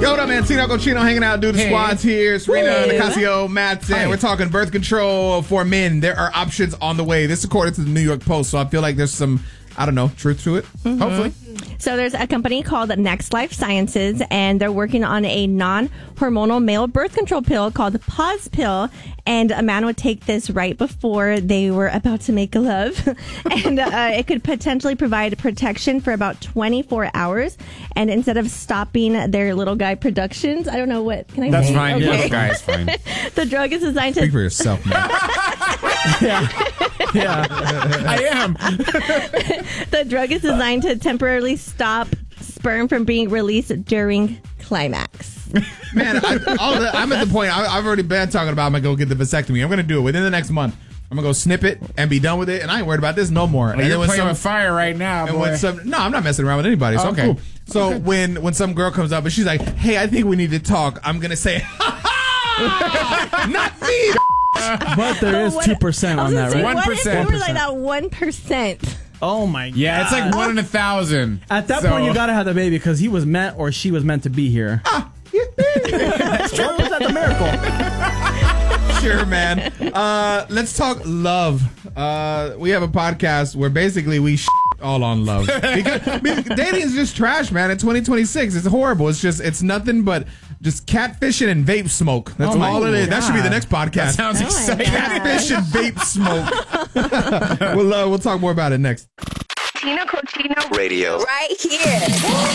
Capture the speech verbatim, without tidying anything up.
Yo, what up, man? Tino Cochino hanging out, do the Hey. squads here. Serena, Hey. Nicasio, Matt, and Hi. we're talking birth control for men. There are options on the way. This according to the New York Post, so I feel like there's some, I don't know, truth to it. Mm-hmm. Hopefully. So there's a company called Next Life Sciences, and they're working on a non-hormonal male birth control pill called the Pause Pill. And a man would take this right before they were about to make love. and uh, it could potentially provide protection for about twenty-four hours. And instead of stopping their little guy productions, I don't know what, can I That's say? fine. Okay. Little guy is fine. The drug is designed to Speak for yourself, man. Yeah. I am. The drug is designed to temporarily stop sperm from being released during climax. Man, I, all the, I'm at the point, I, I've already been talking about I'm going to go get the vasectomy. I'm going to do it within the next month. I'm going to go snip it and be done with it, and I ain't worried about this no more. Well, and you're then when playing some, with fire right now, and boy. when some, no, I'm not messing around with anybody. So Oh, okay. cool. So Okay. when when some girl comes up and she's like, "Hey, I think we need to talk," I'm going to say, "Ha ha! Not me." But there is What- two percent I was on gonna that, say, right? What if one percent. we were like that one percent? Oh my god. Yeah, it's like one in a thousand. At that So- point, you gotta have the baby because he was meant or she was meant to be here. That's true. That's a miracle. Sure, man. Uh, let's talk love. Uh, we have a podcast where basically we sh- all on love. Because, I mean, dating is just trash, man. In twenty twenty-six, it's horrible. It's just, it's nothing but just catfishing and vape smoke. That's Oh my all it is. That should be the God. next podcast. That sounds Oh my exciting. God. Catfish and vape smoke. we'll uh, we'll talk more about it next. Tino Cochino Radio. right here.